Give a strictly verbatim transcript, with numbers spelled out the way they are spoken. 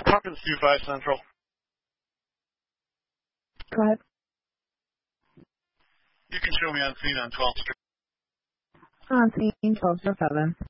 Talking to two five Central. Go ahead. You can show me on scene on twelfth Street. On scene, twelve oh seven.